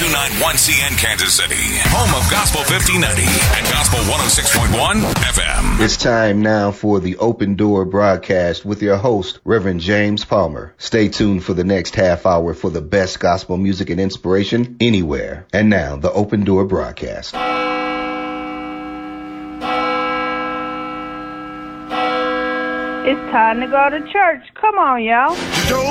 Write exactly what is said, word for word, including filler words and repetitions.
ninety-two point nine one C N Kansas City, home of Gospel fifteen ninety and Gospel one oh six point one F M. It's time now for the Open Door broadcast with your host, Reverend James Palmer. Stay tuned for the next half hour for the best gospel music and inspiration anywhere. And now, the Open Door broadcast. It's time to go to church. Come on, y'all.